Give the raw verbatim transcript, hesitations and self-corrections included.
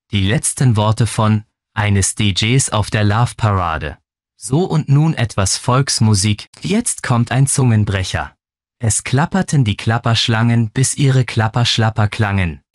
Die letzten Worte von eines D Js auf der Love Parade. So und nun etwas Volksmusik. Jetzt kommt ein Zungenbrecher. Es klapperten die Klapperschlangen, bis ihre Klapperschlapper klangen.